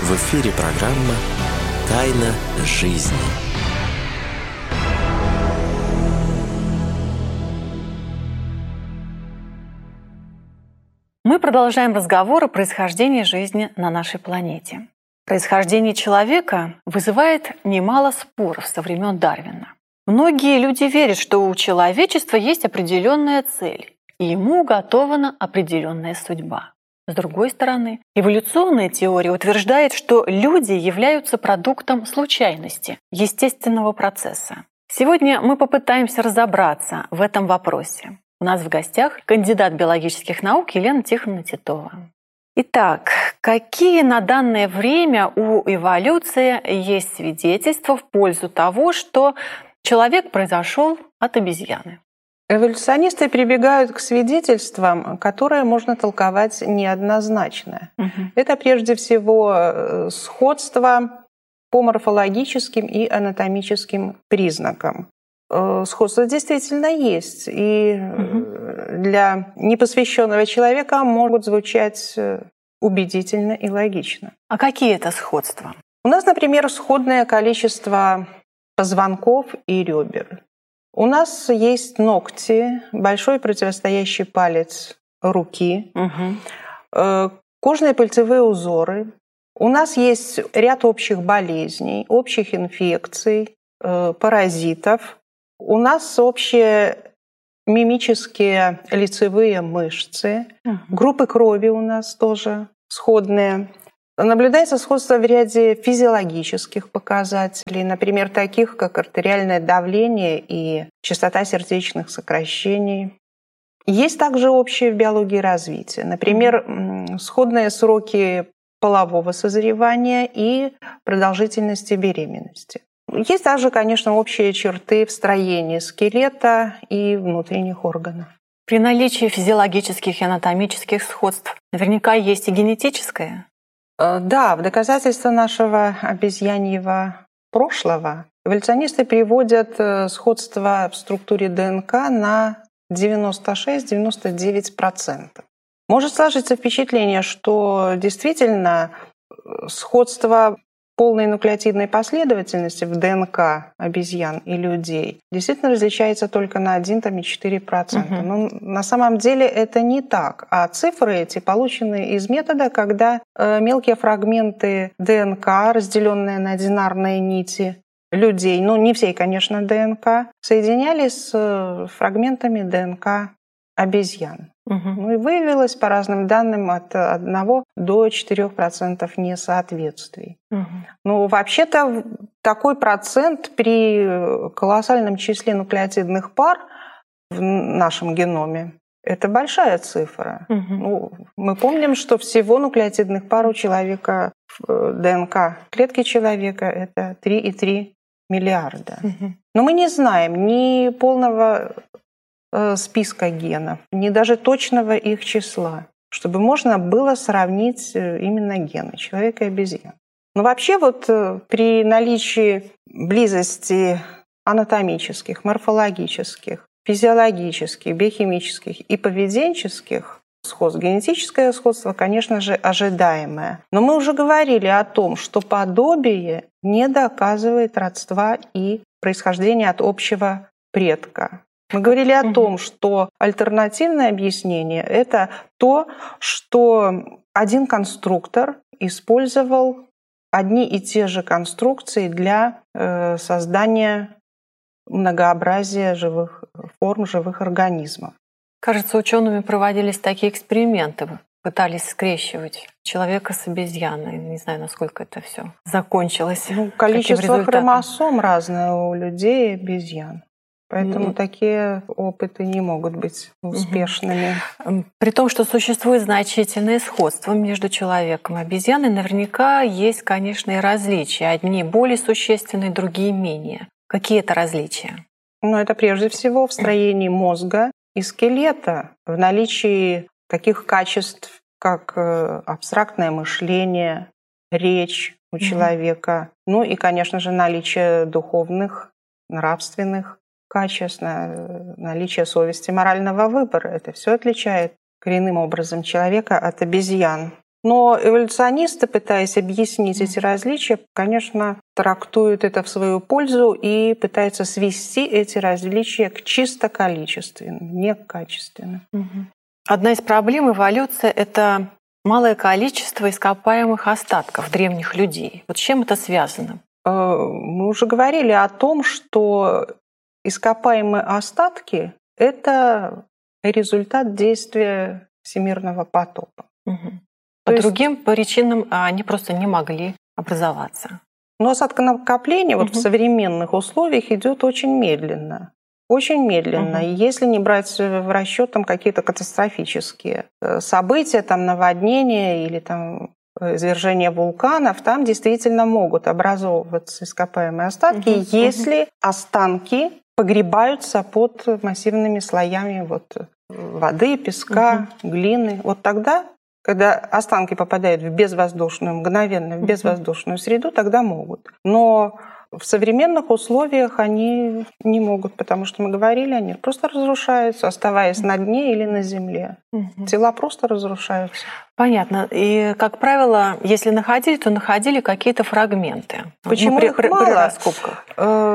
В эфире программа «Тайна жизни». Мы продолжаем разговор о происхождении жизни на нашей планете. Происхождение человека вызывает немало споров со времен Дарвина. Многие люди верят, что у человечества есть определенная цель, и ему уготована определенная судьба. С другой стороны, эволюционная теория утверждает, что люди являются продуктом случайности, естественного процесса. Сегодня мы попытаемся разобраться в этом вопросе. У нас в гостях кандидат биологических наук Елена Тихоновна Титова. Итак, какие на данное время у эволюции есть свидетельства в пользу того, что человек произошел от обезьяны? Эволюционисты прибегают к свидетельствам, которые можно толковать неоднозначно. Это прежде всего сходство по морфологическим и анатомическим признакам. Сходство действительно есть, и для непосвященного человека могут звучать убедительно и логично. А какие это сходства? У нас, например, сходное количество позвонков и ребер. У нас есть ногти, большой противостоящий палец руки, кожные пальцевые узоры. У нас есть ряд общих болезней, общих инфекций, паразитов. У нас общие мимические лицевые мышцы, группы крови у нас тоже сходные. Наблюдается сходство в ряде физиологических показателей, например, таких как артериальное давление и частота сердечных сокращений. Есть также общее в биологии развития, например, сходные сроки полового созревания и продолжительности беременности. Есть также, конечно, общие черты в строении скелета и внутренних органов. При наличии физиологических и анатомических сходств наверняка есть и генетическое. Да, в доказательство нашего обезьяньего прошлого эволюционисты приводят сходство в структуре ДНК на 96-99%. Может сложиться впечатление, что действительно сходство полной нуклеотидной последовательности в ДНК обезьян и людей действительно различается только на 1,4%. Но на самом деле это не так. А цифры эти получены из метода, когда мелкие фрагменты ДНК, разделенные на динарные нити людей, не всей, конечно, ДНК, соединялись с фрагментами ДНК обезьян. И выявилось по разным данным от 1 до 4% несоответствий. Вообще-то такой процент при колоссальном числе нуклеотидных пар в нашем геноме – это большая цифра. Мы помним, что всего нуклеотидных пар у человека в ДНК клетки человека – это 3,3 миллиарда. Но мы не знаем ни полного списка генов, ни даже точного их числа, чтобы можно было сравнить именно гены человека и обезьян. Но вообще при наличии близости анатомических, морфологических, физиологических, биохимических и поведенческих сходств, генетическое сходство, конечно же, ожидаемое. Но мы уже говорили о том, что подобие не доказывает родства и происхождения от общего предка. Мы говорили о том, что альтернативное объяснение – это то, что один конструктор использовал одни и те же конструкции для создания многообразия живых форм, живых организмов. Кажется, учеными проводились такие эксперименты, пытались скрещивать человека с обезьяной. Не знаю, насколько это все закончилось. Количество хромосом разное у людей и обезьян. Поэтому такие опыты не могут быть успешными. При том, что существует значительное сходство между человеком и обезьяной, наверняка есть, конечно, и различия. Одни более существенные, другие менее. Какие это различия? Это прежде всего в строении мозга и скелета, в наличии таких качеств, как абстрактное мышление, речь у человека, и, конечно же, наличие духовных, нравственных качеств, наличие совести, морального выбора. Это все отличает коренным образом человека от обезьян. Но эволюционисты, пытаясь объяснить эти различия, конечно, трактуют это в свою пользу и пытаются свести эти различия к чисто количественным, не к качественным. Одна из проблем эволюции — это малое количество ископаемых остатков древних людей. Вот с чем это связано? Мы уже говорили о том, что ископаемые остатки — это результат действия всемирного потопа. По другим причинам они просто не могли образоваться. Но осадконакопление в современных условиях идет очень медленно. Очень медленно. И если не брать в расчет какие-то катастрофические события, наводнения или извержение вулканов, там действительно могут образовываться ископаемые остатки, если останки погребаются под массивными слоями воды, песка, глины. Вот тогда, когда останки попадают в безвоздушную, мгновенно в безвоздушную среду, тогда могут. Но в современных условиях они не могут, потому что мы говорили, они просто разрушаются, оставаясь на дне или на земле. Тела просто разрушаются. Понятно. И, как правило, если находили, то находили какие-то фрагменты. Почему их мало? При раскопках.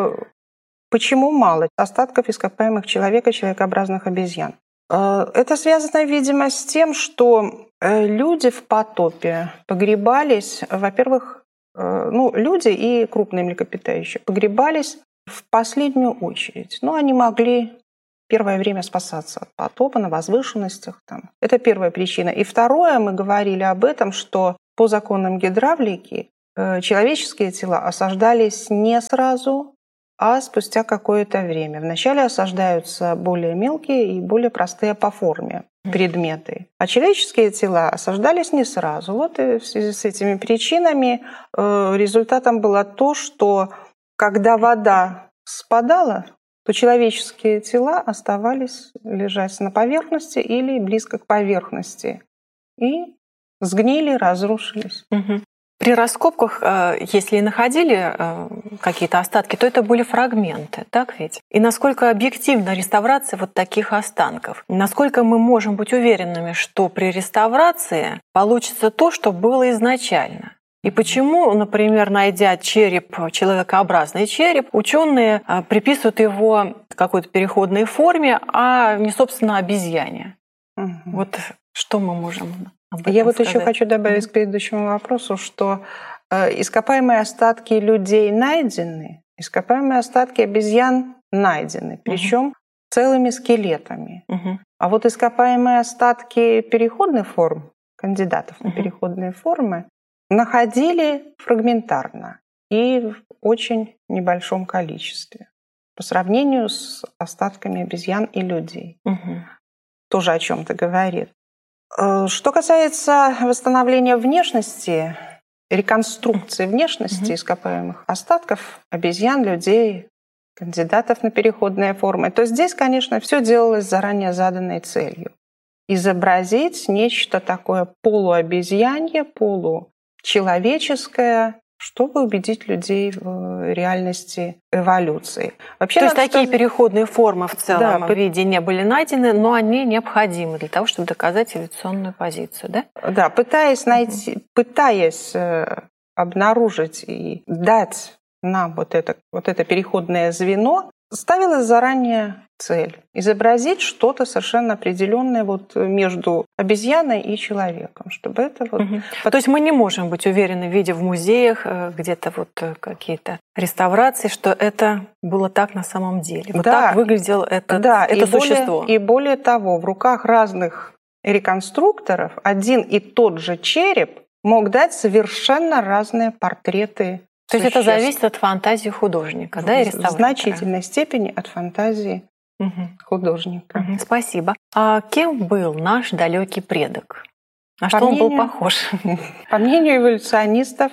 Почему мало остатков ископаемых человека, человекообразных обезьян? Это связано, видимо, с тем, что люди в потопе погребались, во-первых, люди и крупные млекопитающие погребались в последнюю очередь. Они могли первое время спасаться от потопа на возвышенностях. Это первая причина. И второе, мы говорили об этом, что по законам гидравлики человеческие тела осаждались не сразу, а спустя какое-то время. Вначале осаждаются более мелкие и более простые по форме предметы. А человеческие тела осаждались не сразу. И в связи с этими причинами результатом было то, что когда вода спадала, то человеческие тела оставались лежать на поверхности или близко к поверхности. И сгнили, разрушились. При раскопках, если и находили какие-то остатки, то это были фрагменты, так ведь? И насколько объективна реставрация таких останков? Насколько мы можем быть уверенными, что при реставрации получится то, что было изначально? И почему, например, найдя череп, человекообразный череп, ученые приписывают его какой-то переходной форме, а не, собственно, обезьяне? Что мы можем об этом сказать? Еще хочу добавить к предыдущему вопросу, что ископаемые остатки людей найдены, ископаемые остатки обезьян найдены, причем целыми скелетами. А ископаемые остатки переходных форм, кандидатов на переходные формы, находили фрагментарно и в очень небольшом количестве по сравнению с остатками обезьян и людей. Тоже о чем-то говорит. Что касается восстановления внешности, реконструкции внешности ископаемых остатков обезьян, людей, кандидатов на переходные формы, то здесь, конечно, все делалось заранее заданной целью. Изобразить нечто такое полуобезьянье, получеловеческое, чтобы убедить людей в реальности эволюции. Вообще, то есть такие переходные формы в целом в виде не были найдены, но они необходимы для того, чтобы доказать эволюционную позицию, да? Да, пытаясь обнаружить и дать нам это переходное звено, ставилась заранее цель — изобразить что-то совершенно определенное между обезьяной и человеком, чтобы это То есть мы не можем быть уверены, видя в музеях где-то какие-то реставрации, что это было так на самом деле. Так выглядело это существо. И более того, в руках разных реконструкторов один и тот же череп мог дать совершенно разные портреты. То есть это зависит от фантазии художника, да, и реставратора? В значительной степени от фантазии художника. Спасибо. А кем был наш далекий предок? На что он был похож? По мнению эволюционистов,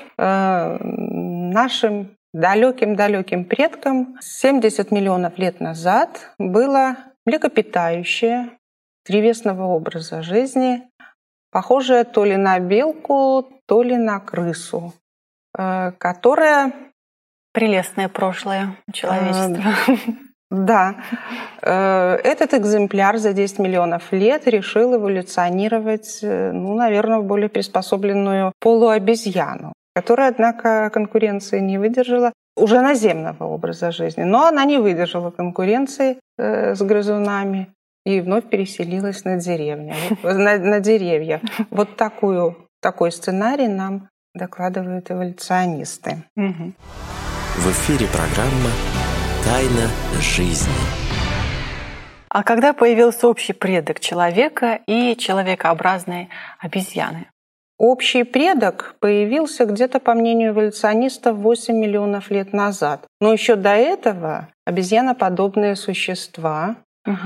нашим далеким предкам 70 миллионов лет назад было млекопитающее древесного образа жизни, похожее то ли на белку, то ли на крысу, которая... Прелестное прошлое человечества. Да. Этот экземпляр за 10 миллионов лет решил эволюционировать, наверное, в более приспособленную полуобезьяну, которая, однако, конкуренции не выдержала уже наземного образа жизни. Но она не выдержала конкуренции с грызунами и вновь переселилась на деревья. Вот такой сценарий нам докладывают эволюционисты. В эфире программа «Тайна жизни». А когда появился общий предок человека и человекообразной обезьяны? Общий предок появился где-то, по мнению эволюционистов, 8 миллионов лет назад. Но еще до этого обезьяноподобные существа,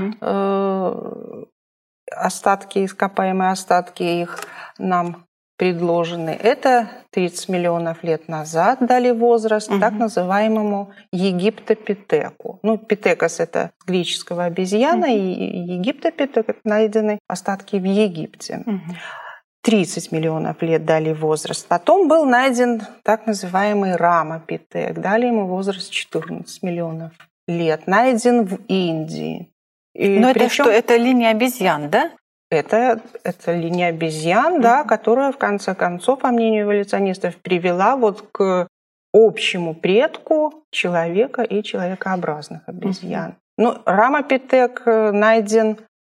ископаемые остатки их нам предложены. Это 30 миллионов лет назад дали возраст так называемому египтопитеку. Питекос — это с греческого обезьяна, и египтопитек — это найдены остатки в Египте. 30 миллионов лет дали возраст. Потом был найден так называемый рамопитек. Дали ему возраст 14 миллионов лет. Найден в Индии. Но это что? Это линия обезьян, да? Это линия обезьян, да, которая, в конце концов, по мнению эволюционистов, привела к общему предку человека и человекообразных обезьян. Рамопитек найден,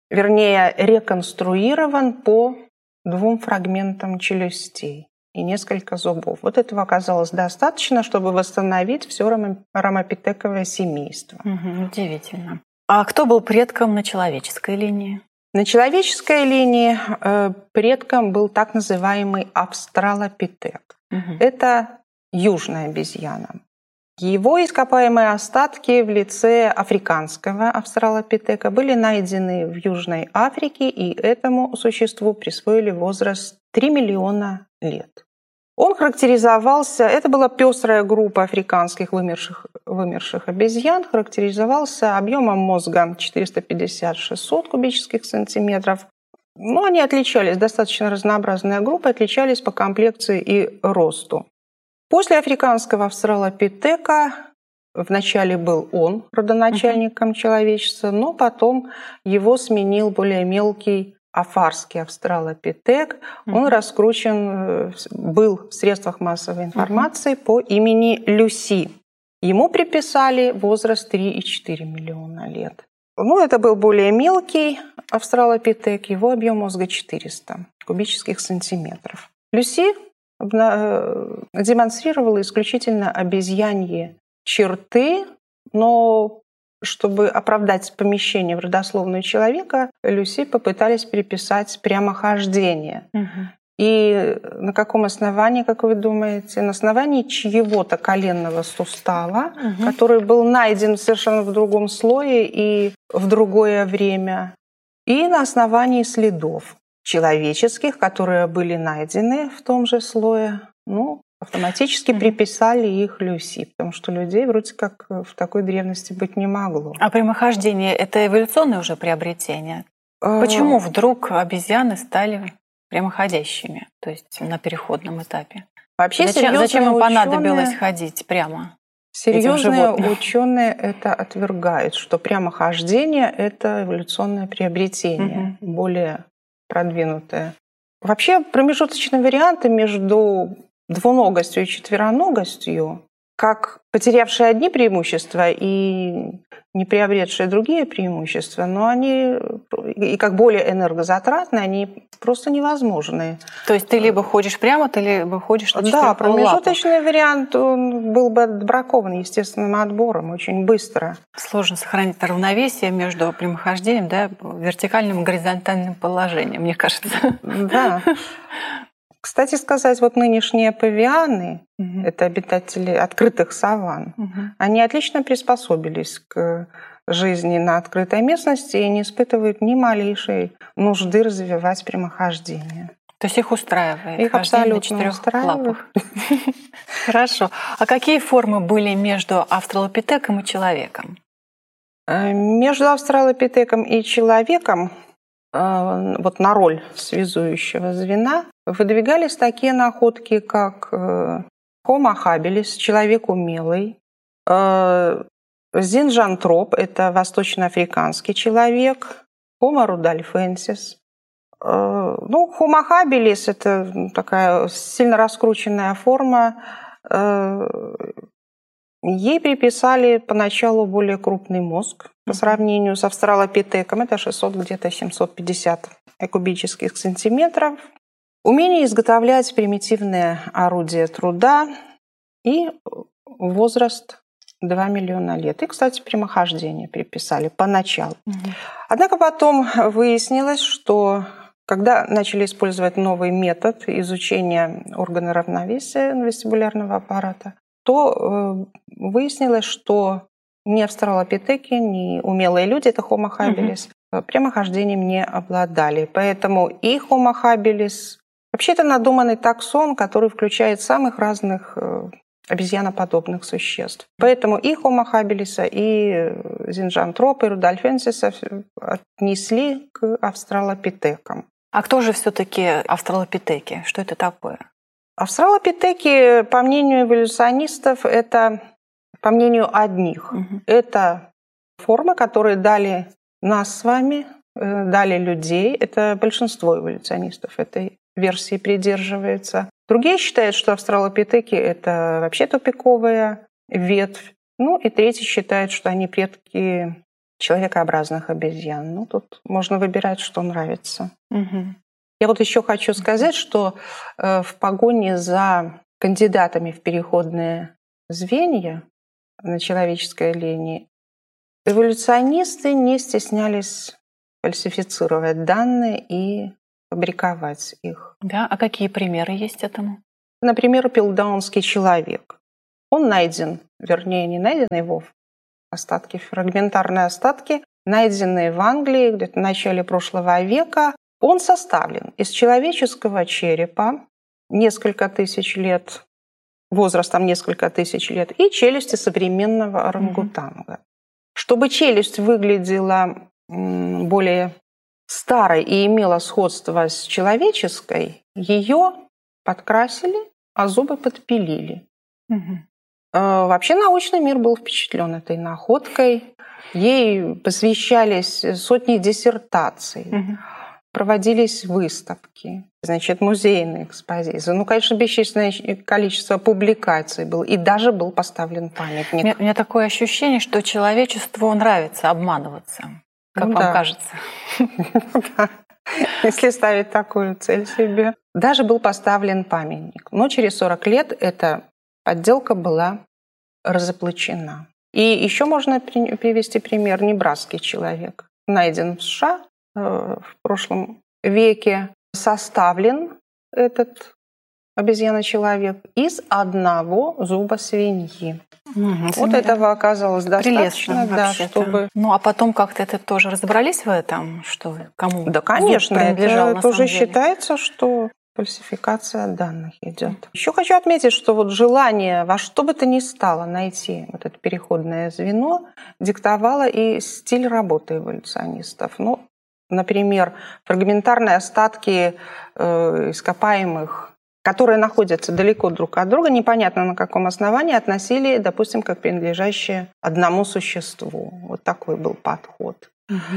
реконструирован по 2 фрагментам челюстей и несколько зубов. Вот этого оказалось достаточно, чтобы восстановить все рамопитековое семейство. Удивительно. А кто был предком на человеческой линии? На человеческой линии предком был так называемый австралопитек. Это южная обезьяна. Его ископаемые остатки в лице африканского австралопитека были найдены в Южной Африке, и этому существу присвоили возраст 3 миллиона лет. Он характеризовался, это была пестрая группа африканских вымерших обезьян, характеризовался объемом мозга 450-600 кубических сантиметров. Но они отличались, достаточно разнообразная группа, отличались по комплекции и росту. После африканского австралопитека вначале был он родоначальником человечества, но потом его сменил более мелкий афарский австралопитек. Он раскручен был в средствах массовой информации по имени Люси. Ему приписали возраст 3,4 миллиона лет. Это был более мелкий австралопитек, его объем мозга 400 кубических сантиметров. Люси демонстрировала исключительно обезьяньи черты, но чтобы оправдать помещение в родословную человека, Люси попытались приписать прямохождение. И на каком основании, как вы думаете? На основании чьего-то коленного сустава, который был найден совершенно в другом слое и в другое время, и на основании следов человеческих, которые были найдены в том же слое, автоматически приписали их Люси, потому что людей вроде как в такой древности быть не могло. А прямохождение — это эволюционное уже приобретение? Почему вдруг обезьяны стали прямоходящими, то есть на переходном этапе? Вообще, зачем им понадобилось ходить прямо? Серьезные ученые это отвергают, что прямохождение — это эволюционное приобретение, более продвинутое. Вообще, промежуточные варианты между двуногостью и четвероногостью, как потерявшие одни преимущества и не приобретшие другие преимущества, но они и как более энергозатратные, они просто невозможны. То есть ты либо ходишь прямо, ты либо ходишь на четырёх лапах. Да, промежуточный вариант, он был бы отбракован естественным отбором очень быстро. Сложно сохранить равновесие между прямохождением, вертикальным и горизонтальным положением, мне кажется. Да. Кстати сказать, нынешние павианы, это обитатели открытых саванн, они отлично приспособились к жизни на открытой местности и не испытывают ни малейшей нужды развивать прямохождение. То есть их устраивает? Их абсолютно устраивает. Хорошо. А какие формы были между австралопитеком и человеком? Между австралопитеком и человеком на роль связующего звена выдвигались такие находки, как Homo habilis, человек умелый, Зинджантроп – это восточноафриканский человек, Homo rudolfensis. Homo habilis – это такая сильно раскрученная форма. Ей приписали поначалу более крупный мозг по сравнению с австралопитеком. Это 600, где-то 750 кубических сантиметров. Умение изготовлять примитивные орудия труда и возраст 2 миллиона лет. И, кстати, прямохождение приписали поначалу. Однако потом выяснилось, что когда начали использовать новый метод изучения органа равновесия вестибулярного аппарата, то выяснилось, что ни австралопитеки, ни умелые люди, это Homo habilis, прямохождением не обладали. Поэтому и Homo habilis вообще это надуманный таксон, который включает самых разных обезьяноподобных существ. Поэтому и Homo habilis, и Зинджантропа, и Рудольфенсиса отнесли к австралопитекам. А кто же все-таки австралопитеки? Что это такое? Австралопитеки, по мнению эволюционистов, это, по мнению одних, это формы, которые дали нас с вами, дали людей. Это большинство эволюционистов этой версии придерживается. Другие считают, что австралопитеки – это вообще тупиковая ветвь. И третьи считают, что они предки человекообразных обезьян. Тут можно выбирать, что нравится. Я еще хочу сказать, что в погоне за кандидатами в переходные звенья на человеческой линии эволюционисты не стеснялись фальсифицировать данные и фабриковать их. Да, а какие примеры есть этому? Например, пилдаунский человек. Он найден, вернее, не найден, его остатки, фрагментарные остатки, найденные в Англии где-то в начале прошлого века. Он составлен из человеческого черепа, несколько тысяч лет, возрастом несколько тысяч лет, и челюсти современного орангутанга. Чтобы челюсть выглядела более старой и имела сходство с человеческой, ее подкрасили, а зубы подпилили. Вообще научный мир был впечатлен этой находкой. Ей посвящались сотни диссертаций. Проводились выставки, музейные экспозиции. Конечно, бесчисленное количество публикаций было. И даже был поставлен памятник. У меня такое ощущение, что человечеству нравится обманываться. Как вам кажется? Если ставить такую цель себе. Даже был поставлен памятник. Но через 40 лет эта подделка была разоблачена. И еще можно привести пример. Небрасский человек. Найден в США в прошлом веке, составлен этот обезьяна-человек из одного зуба свиньи. Этого оказалось достаточно, чтобы... А потом как-то это тоже разобрались в этом, что кому? Да, конечно, это тоже считается, что фальсификация данных идет. Еще хочу отметить, что желание во что бы то ни стало найти это переходное звено диктовало и стиль работы эволюционистов. Например, фрагментарные остатки ископаемых, которые находятся далеко друг от друга, непонятно на каком основании, относили, допустим, как принадлежащие одному существу. Вот такой был подход.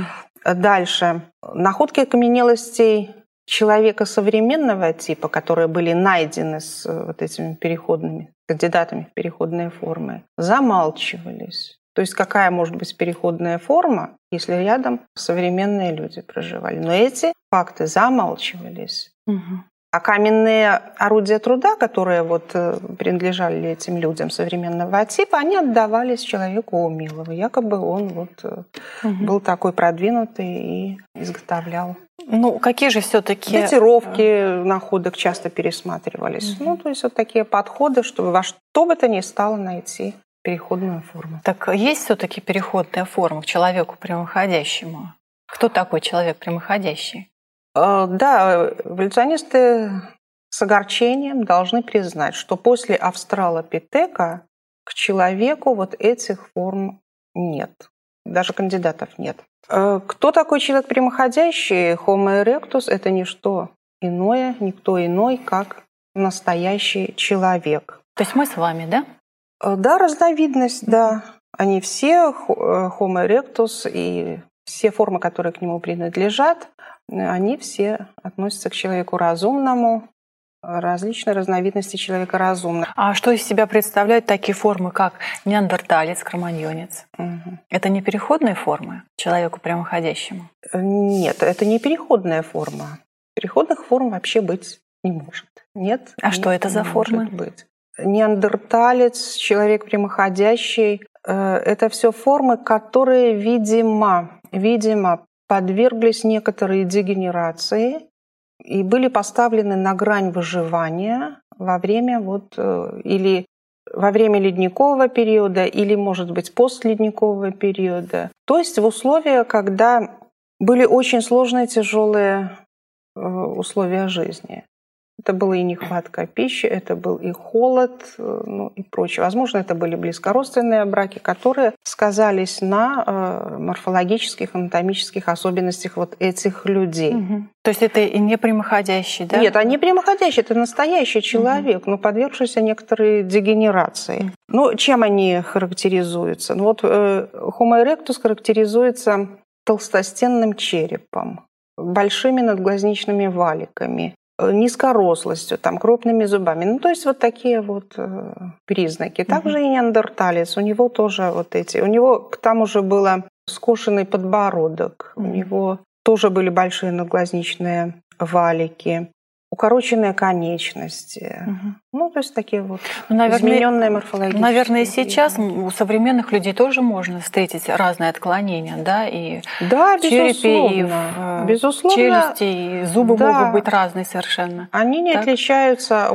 Дальше. Находки окаменелостей человека современного типа, которые были найдены с этими переходными кандидатами в переходные формы, замалчивались. То есть какая может быть переходная форма, если рядом современные люди проживали. Но эти факты замалчивались. А каменные орудия труда, которые принадлежали этим людям современного типа, они отдавались человеку умелого. Якобы он был такой продвинутый и изготовлял. Какие же все-таки... Датировки находок часто пересматривались. То есть такие подходы, чтобы во что бы то ни стало найти переходную форму. Так есть все-таки переходная форма к человеку прямоходящему? Кто такой человек прямоходящий? Да, эволюционисты с огорчением должны признать, что после австралопитека к человеку этих форм нет. Даже кандидатов нет. Кто такой человек прямоходящий? Homo erectus – это не что иное, никто иной, как настоящий человек. То есть мы с вами, да? Да, разновидность, да. Они все, Homo erectus и все формы, которые к нему принадлежат, они все относятся к человеку разумному, различные разновидности человека разумного. А что из себя представляют такие формы, как неандерталец, кроманьонец? Угу. Это не переходные формы человеку прямоходящему? Нет, это не переходная форма. Переходных форм вообще быть не может. Нет. А что это за формы? Быть. Неандерталец, человек прямоходящий — это все формы, которые, видимо, подверглись некоторой дегенерации и были поставлены на грань выживания во время или во время ледникового периода, или, может быть, постледникового периода. То есть в условиях, когда были очень сложные, тяжелые условия жизни. Это была и нехватка пищи, это был и холод, и прочее. Возможно, это были близкородственные браки, которые сказались на морфологических, анатомических особенностях этих людей. Угу. То есть это и не прямоходящий, да? Нет, они прямоходящие, это настоящий человек, но подвергшийся некоторой дегенерации. Чем они характеризуются? Homo erectus характеризуется толстостенным черепом, большими надглазничными валиками, низкорослостью, крупными зубами. То есть такие признаки. Также и неандерталец, у него тоже у него к тому же был скошенный подбородок, у него тоже были большие надглазничные валики, укороченные конечности. То есть такие измененные морфологические. Наверное, сейчас у современных людей тоже можно встретить разные отклонения, да, и да, в черепе, и в безусловно, челюсти, и зубы могут быть разные совершенно. Они не отличаются